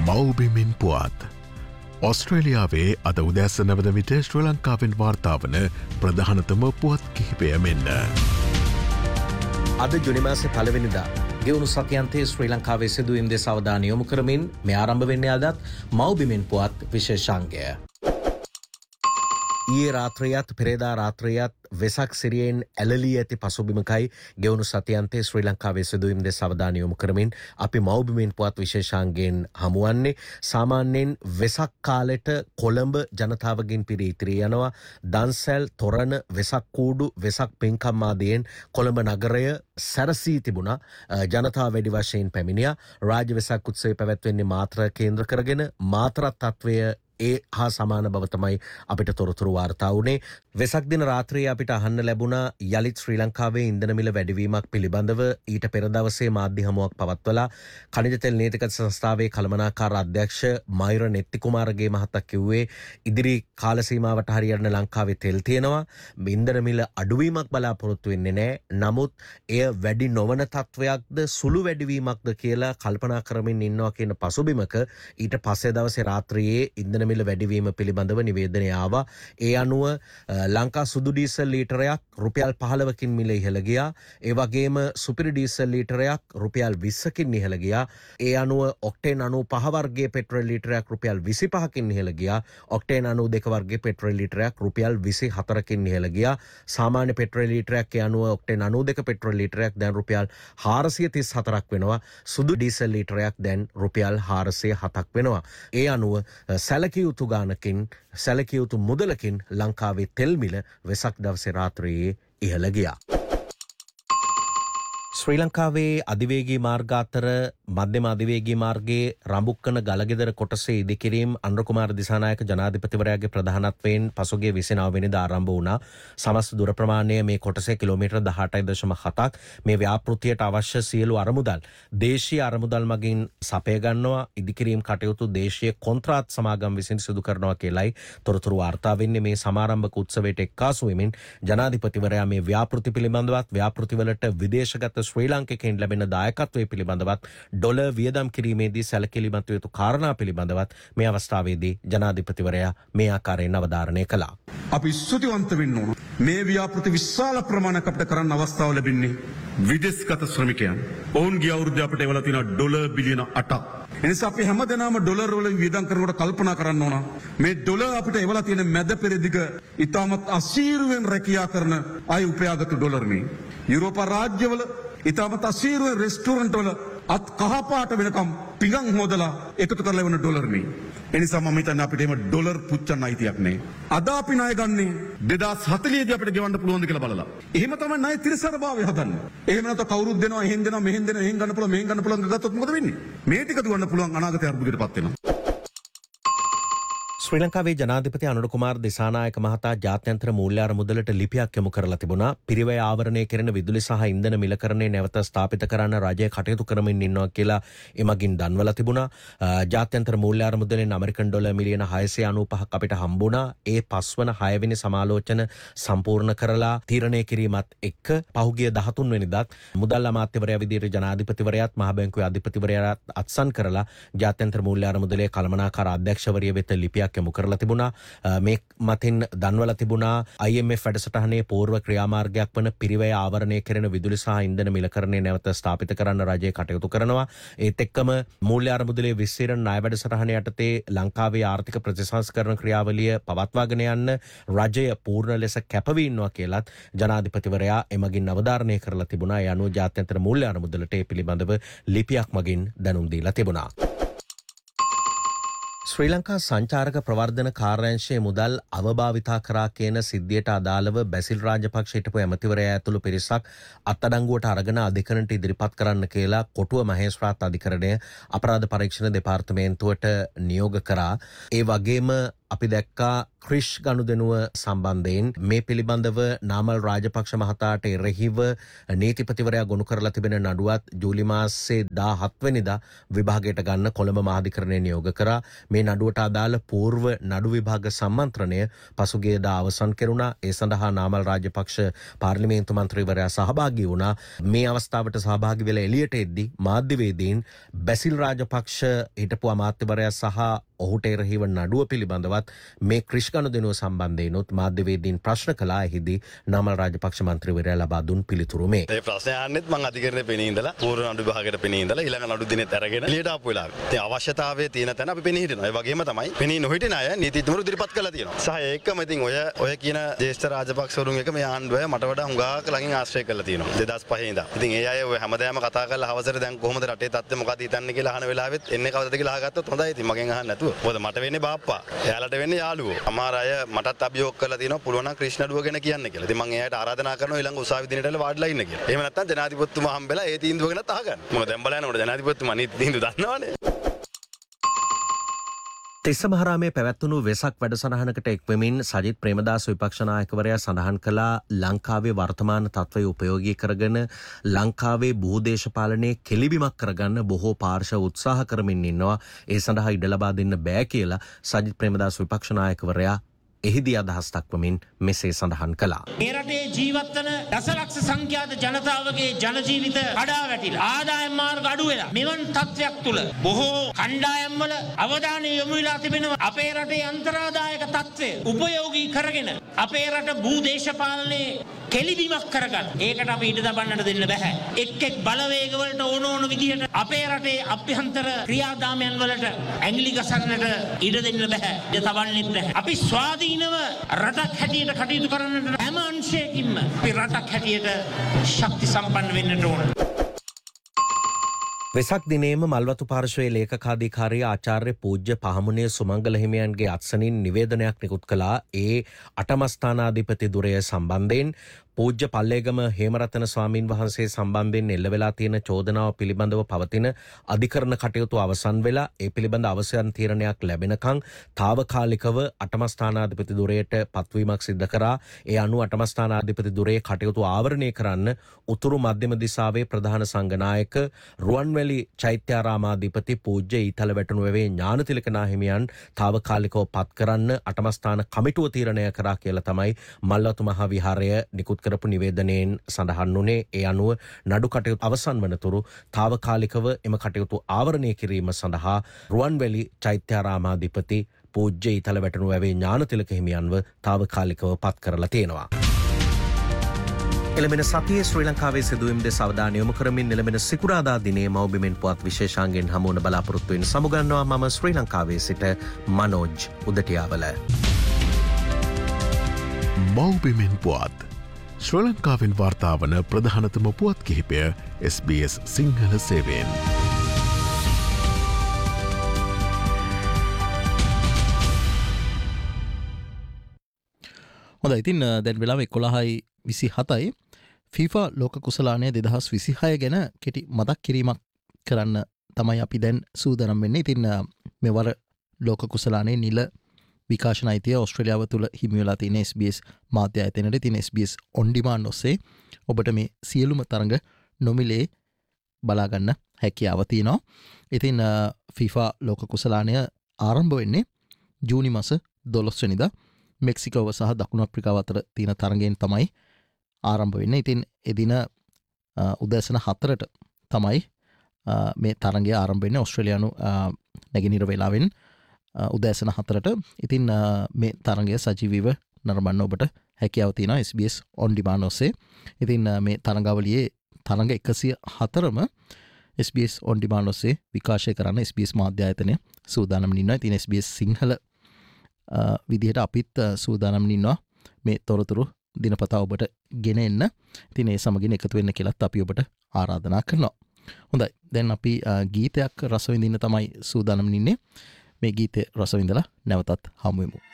මව්බිමින් පුවත්. ඔස්ට්‍රේලියාවේ අද උදැස්ස නැවද විට ශ්‍ර ලංකාවෙන් වාර්තාාවන ප්‍රධානතම පුවත් කිහිපය මෙන්න. අද ජුනිමාස පළවෙනිදා ගෙවුණු සතියන්තයේ ශ්‍රී ලංකාවේ සිදුවීම් දෙස අවධානය යොමු කරමින් මේ ආරම්භ වෙන්නේ අදත් මව්බිමින් පුවත් විශේෂාංගය. ඊයේ රාත්‍රියත් පෙරේදා රාත්‍රියත් වෙසක් සිරියෙන් ඇලලී ඇති පසුබිමකයි ගෙවුණු සතියන්තයේ ශ්‍රී ලංකාවේ සිදුවීම් දෙස අවධානය යොමු කරමින් අපි මව්බිමින් පුවත් විශේෂාංගයෙන් හමුවන්නේ. සාමාන්‍යයෙන් වෙසක් කාලෙට කොළඹ ජනතාවගෙන් පිරී ඉතිරී යනවා. දන්සැල් තොරණ වෙසක් කූඩු වෙසක් පින්කම් ආදියෙන් කොළඹ නගරය සැරසී තිබුණා. ජනතාව වැඩි වශයෙන් පැමිණියා. රාජ්‍ය වෙසක් උත්සවය පැවැත්වෙන්නේ මාතර කේන්ද්‍ර කරගෙන මාතරත් තත්වය ඒ හා සමාන බව තමයි අපිට තොරතුරු වාර්තා වුණේ. වෙසක් දින රාත්‍රියේ අපිට අහන්න ලැබුණා යලිත් ශ්‍රී ලංකාවේ ඉන්ධන මිල වැඩිවීමක් පිළිබඳව ඊට පෙර දවසේ මාධ්‍ය හමුවක් පවත්වලා ඛනිජ තෙල් නීතිගත සංස්ථාවේ කළමනාකාර අධ්‍යක්ෂ මයුර නෙත්තිකුමාරගේ මහතා කිව්වේ ඉදිරි කාල සීමාවට හරියන ලංකාවේ තෙල් තියෙනවා. ඉන්ධන මිල අඩුවීමක් බලාපොරොත්තු වෙන්නේ නැහැ. නමුත් එය වැඩි නොවන තත්වයක්ද සුළු වැඩිවීමක්ද කියලා කල්පනා කරමින් ඉන්නවා කියන පසුබිමක ඊට පස්සේ දවසේ රාත්‍රියේ ඉන්ධන මිල වැඩිවීම පිළිබඳව නිවේදනය ආවා. ඒ අනුව ලංකා සුදු ඩීසල් ලීටරයක් රුපියල් 15කින් මිල ඉහළ ගියා. ඒ වගේම සුපිරි ඩීසල් ලීටරයක් රුපියල් 20කින් ඉහළ ගියා. ඒ අනුව ඔක්ටේන් 95 වර්ගයේ පෙට්‍රල් ලීටරයක් රුපියල් 25කින් ඉහළ ගියා. ඔක්ටේන් 92 වර්ගයේ පෙට්‍රල් ලීටරයක් රුපියල් 24කින් ඉහළ ගියා. සාමාන්‍ය පෙට්‍රල් ලීටරයක් ඒ අනුව ඔක්ටේන් 92 පෙට්‍රල් ලීටරයක් දැන් රුපියල් 434ක් වෙනවා. සුදු ඩීසල් ලීටරයක් දැන් රුපියල් 407ක් වෙනවා. ඒ අනුව සැලකිය යුතු ගානකින් සැලකිය යුතු මුදලකින් ලංකාවේ තෙල් මිල වෙසක් දවසේ රාත්‍රියේ ඉහළ ගියා. ශ්‍රී ලංකාවේ අධිවේගී මාර්ග අතර මධ්‍යම අධිවේගී මාර්ගයේ රඹුක්කන ගලගෙදර කොටසේ ඉදිකිරීම අනුර කුමාර දිසානායක ජනාධිපතිවරයාගේ ප්‍රධානත්වයෙන් පසුගිය 29 වෙනිදා ආරම්භ වුණා. සමස්ත දුර ප්‍රමාණය මේ කොටසේ කිලෝමීටර් 18.7ක්. මේ ව්‍යාපෘතියට අවශ්‍ය සියලු අරමුදල් දේශීය අරමුදල් මගින් සපය ගන්නවා. ඉදිකිරීම කටයුතු දේශීය කොන්ත්‍රාත් සමාගම් විසින් සිදු කරනවා කියලයි තොරතුරු වාර්තා වෙන්නේ. මේ සමාරම්භක උත්සවයට එක්කාසු වෙමින් ජනාධිපතිවරයා මේ ව්‍යාපෘති පිළිබඳවත් ව්‍යාපෘතිවලට විදේශගත ශ්‍රී ලාංකිකයන් ලැබෙන දායකත්වයේ පිළිබඳවත් ඩොලර් වියදම් කිරීමේදී සැලකිලිමත් යුතු කාරණා පිළිබඳවත් මේ අවස්ථාවේදී ජනාධිපතිවරයා මේ ආකාරයෙන් අවධාරණය කළා. අපි ස්තුතිවන්ත වෙන්න ඕන. මේ ව්‍යාපෘති විශාල ප්‍රමාණයක් අපිට කරන්න අවස්ථාව ලැබෙන්නේ විදේශගත ශ්‍රමිකයන්. ඔවුන්ගේ අවුරුද්ද අපිට එවලා තියෙනවා ඩොලර් බිලියන 8ක්. එනිසා අපි හැමදෙනාම ඩොලර් වල වියදම් කරනකොට කල්පනා කරන්න ඕන. මේ ඩොලර් අපිට එවලා තියෙන මැද පෙරදිග ඉතාමත් අසීරුවෙන් රැකියා කරන අය උපයාගත් ඩොලර් මේ. යුරෝපා රාජ්‍යවල ඉතාමත් අසීරුවෙන් රෙස්ටෝරන්ට් වල අත් කහපාට වෙනකම් පිඟන් හොදලා එකතු කරලා වෙන ඩොලර් මේ. එනිසා මම හිතන්නේ අපිට එහෙම ඩොලර් පුච්චන්න අයිතියක් නැහැ. අද අපි ණය ගන්නේ 2040 දී අපිට ගෙවන්න පුළුවන්ද කියලා බලලා. එහෙම තමයි ණය තිරසරභාවය හදන්නේ. එහෙම නැත්නම් කවුරුත් දෙනවා, එහෙන් දෙනවා, මෙහෙන් දෙනවා, එහෙන් ගන්න පුළුවන්, මෙහෙන් ගන්න පුළුවන් ගත්තොත් මොකද වෙන්නේ? මේ ටික දුවන්න පුළුවන් අනාගතය අර්බුදයටපත් වෙනවා. ශ්‍රී ලංකාවේ ජනාධිපති අනුර කුමාර දිසානායක මහතා ජාත්‍යන්තර මූල්‍ය අරමුදලට ලිපියක් යොමු කරලා තිබුණා. පිරිවැය ආවරණය කරන විදුලි සහ ඉන්ධන මිලකරණය නැවත ස්ථාපිත කරන්න රජය කටයුතු කරමින් ඉන්නවා කියලා එමගින් දන්වලා තිබුණා. ජාත්‍යන්තර මූල්‍ය අරමුදලෙන් ඇමරිකන් ඩොලර් මිලියන 695ක් අපිට හම්බුණා. ඒ පස්වන 6 වෙනි සමාලෝචන සම්පූර්ණ කරලා තීරණය කිරීමත් එක්ක පහුගිය 13 වෙනිදාත් මුදල් අමාත්‍යවරයා විදිහට ජනාධිපතිවරයාත් මහ බැංකුවේ අධිපතිවරයාත් අත්සන් කරලා ජාත්‍යන්තර මූල්‍ය අරමුදලේ කළමනාකාර අධ්‍යක්ෂවරිය වෙත ලිපියක් යොමු කරලා තිබුණා. මේ මතින් දන්වලා තිබුණා IMF වැඩසටහනේ පූර්ව ක්‍රියාමාර්ගයක් වන පිරිවැය ආවරණය කරන විදුලි සහ ඉන්ධන මිලකරණය නැවත ස්ථාපිත කරන්න රජය කටයුතු කරනවා. ඒත් එක්කම මූල්‍ය අරමුදලේ විස්තීර්ණ ණය වැඩසටහන යටතේ ලංකාවේ ආර්ථික ප්‍රතිසංස්කරණ ක්‍රියාවලිය පවත්වාගෙන යන්න රජය පූර්ණ ලෙස කැපවී ඉන්නවා කියලත් ජනාධිපතිවරයා එමගින් අවධාරණය කරලා තිබුණා. ඒ අනුව ජාත්‍යන්තර මූල්‍ය අරමුදලට ඒ පිළිබඳව ලිපියක් මගින් දැනුම් දීලා තිබුණා. ශ්‍රී ලංකා සංචාරක ප්‍රවර්ධන කාර්යාංශයේ මුදල් අවභාවිතා කරා කියන සිද්ධියට අදාළව බැසිල් රාජපක්ෂ හිටපු ඇමතිවරයා ඇතුළු පිරිසක් අත්අඩංගුවට අරගෙන අධිකරණයට ඉදිරිපත් කරන්න කියලා කොටුව මහේස්ත්‍රාත් අධිකරණය අපරාධ පරීක්ෂණ දෙපාර්තමේන්තුවට නියෝග කරා. ඒ වගේම අපි දැක්කා ක්‍රිෂ් ගනුදෙනුව සම්බන්ධයෙන් මේ පිළිබඳව නාමල් රාජපක්ෂ මහතාට එරෙහිව නීතිපතිවරයා ගොනු කරලා තිබෙන නඩුවත් ජූලි මාසේ 17 වෙනිදා විභාගයට ගන්න කොළඹ මහාධිකරණය නියෝග කරා. මේ නඩුවට අදාළ పూర్ව නඩු විභාග සම්මන්ත්‍රණය පසුගියදා අවසන් කෙරුණා. ඒ සඳහා නාමල් රාජපක්ෂ පාර්ලිමේන්තු මන්ත්‍රීවරයා සහභාගී වුණා. මේ අවස්ථාවට සහභාගී වෙලා එළියට එද්දී මාධ්‍යවේදීන් බැසිල් රාජපක්ෂ හිටපු අමාත්‍යවරයා සහ ඔහුට එරෙහිව නඩුව පිළිබඳවත් මේ ක්‍රිෂ් ගනුදෙනුව සම්බන්ධයෙන්ොත් මාධ්‍යවේදීන් ප්‍රශ්න කළා. එහිදී නාමල් රාජපක්ෂ මන්ත්‍රීවරයා ලබා දුන් පිළිතුරු මේ. ඒ ප්‍රශ්නේ අහන්නෙත් මම අධිකරණයේ පෙනී ඉඳලා පූර්ව නඩු විභාගයට පෙනී ඉඳලා ඊළඟ නඩු දිනෙත් අරගෙන එළියට ආපු වෙලාවේ. ඉතින් අවශ්‍යතාවයේ තියෙන තැන අපි පෙනී හිටිනවා. ඒ වගේම තමයි පෙනී නොහිටින අය නීතිඥවරු ඉදිරිපත් කළා තියෙනවා. සහ ඒකම ඉතින් ඔය කියන ජ්‍යෙෂ්ඨ රාජපක්ෂවරුන් එක මේ ආණ්ඩුව මට වඩා හුඟක් ළඟින් ආශ්‍රය කරලා තියෙනවා 2005 ඉඳන්. ඉතින් ඒ අය ඔය හැමදාම කතා කරලා හවසට දැන් කොහොමද රටේ තත්ත්වය මොකද හිතන්නේ කියලා අහන වෙලාවෙත් එන්නේ කවදද කියලා අහගත්තොත් හොඳයි. ඉතින් මගෙන් අහන්න නැතුව. මොකද මට වෙන්නේ බාප්පා. එයාලට වෙන්නේ යාළුවෝ. අමාර අය මටත් අභියෝග කරලා තියෙනවා පුළුවන් නම් ක්‍රිෂ් නඩුව ගැන කියන්න කියලා. ඉතින් මම එයාට ආරාධනා කරනවා ඊළඟ උසාවි දිනේට වාඩිලා ඉන්න කියලා. එහෙම නැත්නම් ජනාධිපතිතුමා හම්බෙලා ඒ තීන්දුව ගැනත් අහගන්න. මොකද දැන් බලනකොට ජනාධිපතිතුමා නීති තීන්දුව දන්නවනේ. තිස්සමහරාමේ පැවැත්වුණු වෙසක් වැඩසටහනකට එක්වෙමින් සජිත් ප්‍රේමදාස විපක්ෂ නායකවරයා සඳහන් කළා ලංකාවේ වර්තමාන තත්ත්වය උපයෝගී කරගෙන ලංකාවේ භූදේශපාලනයේ කෙලිබිමක් කරගන්න බොහෝ පාර්ශ්ව උත්සාහ කරමින් ඉන්නවා. ඒ සඳහා ඉඩ ලබා දෙන්න බෑ කියලා සජිත් ප්‍රේමදාස විපක්ෂ නායකවරයා එහිදී අදහස් දක්වමින් මෙසේ සඳහන් කළා. මේ රටේ ජීවත් වන දසලක්ෂ සංඛ්‍යාත ජනතාවගේ ජන ජීවිත කඩා වැටිලා ආදායම් මාර්ග අඩු වෙලා මෙවන් තත්ත්වයක් තුල බොහෝ කණ්ඩායම් වල අවධානය යොමු වෙලා තිබෙනවා. අපේ රටේ අන්තරාදායක තත්ත්වය උපයෝගී කරගෙන අපේ රට භූදේශපාලනයේ කෙලිබිමක් කරගන්න. ඒකට අපි ඉඩ තබන්නට දෙන්න බෑ. එක් බලවේග වලට ඕන විදිහට අපේ රටේ අභ්‍යන්තර ක්‍රියාදාමයන් වලට ඇඟිලි ගසන්නට ඉඩ දෙන්න බෑ. ඉඩ තබන්නෙත් නැහැ. අපි ස්වාධීනව රටක් හැටියට කටයුතු කරන්නට හැම අංශයකින්ම අපි රටක් හැටියට ශක්ති සම්පන්න වෙන්නට ඕන. වෙසක් දිනේම මල්වතු පාර්ශ්වයේ ලේකකාධිකාරිය ආචාර්ය පූජ්‍ය පහමුණේ සුමංගල හිමියන්ගේ අත්සනින් නිවේදනයක් නිකුත් කළා. ඒ අටමස්ථානාධිපති දුරය සම්බන්ධයෙන් පූජ්‍ය පල්ලේගම හේමරතන ස්වාමීන් වහන්සේ සම්බන්ධයෙන් එල්ල වෙලා තියෙන චෝදනාව පිළිබඳව පවතින අධිකරණ කටයුතු අවසන් වෙලා ඒ පිළිබඳ අවසන් තීරණයක් ලැබෙනකන් తాවකාලිකව අටමස්ථානාධිපති දුරයට පත්වීමක් සිදු කරා. ඒ අනුව අටමස්ථානාධිපති දුරේ කටයුතු ආවරණය කරන්න උතුරු මධ්‍යම දිසාවේ ප්‍රධාන සංඝනායක රුවන්වැලි චෛත්‍යාරාමාධිපති පූජ්‍ය ඊතල වැටුණු වැවේ ඥානතිලක නාහිමියන් తాවකාලිකව පත් කරන්න අටමස්ථාන කමිටුව තීරණය කරා කියලා තමයි මල්වතු මහා විහාරය නිකුත් කරපු නිවේදනයෙන් සඳහන් වුණේ. ඒ අනුව නඩු කටයුතු අවසන් වනතුරු తాවකාලිකව එම කටයුතු ආවරණය කිරීම සඳහා රුවන්වැලි චෛත්‍යාරාමාධිපති පූජ්‍ය ඊතල වැටුණු වැවේ ඥානතිලක හිමියන්ව తాවකාලිකව පත් කරලා තියෙනවා. එළඹෙන සතියේ ශ්‍රී ලංකාවේ සිදුවීම් දෙස අවධානය යොමු කරමින් එළඹෙන සිකුරාදා දිනේ මව්බිමෙන් පුවත් විශේෂාංගෙන් හමු වන බලාපොරොත්තු වෙන සමුගන්නවා. මම ශ්‍රී ලංකාවේ සිට මනෝජ් උදටියාවල. මව්බිමෙන් පුවත් ශ්‍රී ලංකාවෙන් වාර්තාවන ප්‍රධානතම පුවත් කිහිපය SBS සිංහල සේවයෙන්. හොඳ ඉතින් දැන් වෙලාව 11:27යි. FIFA ලෝක කුසලානය 2026 ගැන කෙටි මතක් කිරීමක් කරන්න තමයි අපි දැන් සූදානම් වෙන්නේ. ඉතින් මෙවර ලෝක කුසලානයේ නිල විකාශන අයිතිය ඕස්ට්‍රේලියාව තුළ හිමි වෙලා තියෙන SBS මාධ්‍ය ආයතනයට. ඉතින් SBS on demand ඔස්සේ ඔබට මේ සියලුම තරඟ නොමිලේ බලා ගන්න හැකියාව තියෙනවා. ඉතින් FIFA ලෝක කුසලානය ආරම්භ වෙන්නේ ජූනි මාස 12 වෙනිදා මෙක්සිකෝව සහ දකුණු අප්‍රිකාව අතර තියෙන තරඟයෙන් තමයි ආරම්භ වෙන්නේ. ඉතින් එදින උදෑසන 4ට තමයි මේ තරඟය ආරම්භ වෙන්නේ ඕස්ට්‍රේලියානු නැගෙනහිර වේලාවෙන් උදෑසන 4ට. ඉතින් මේ තරඟය සජීවීව නරඹන්න ඔබට හැකියාව තියෙනවා SBS on demand ඔස්සේ. ඉතින් මේ තරඟාවලියේ තරඟ 104ම SBS on demand ඔස්සේ විකාශය කරන්න SBS මාධ්‍ය ආයතනය සූදානම් ඉන්නවා. ඉතින් SBS සිංහල විදිහට අපිත් සූදානම් ඉන්නවා මේ තොරතුරු දිනපතා ඔබට ගෙන එන්න. ඉතින් ඒ සමගින් එකතු වෙන්න කියලාත් අපි ඔබට ආරාධනා කරනවා. හොඳයි. දැන් අපි ගීතයක් රස විඳින්න තමයි සූදානම් ඉන්නේ. මේ ගීතේ රස විඳලා නැවතත් හමු වෙමු.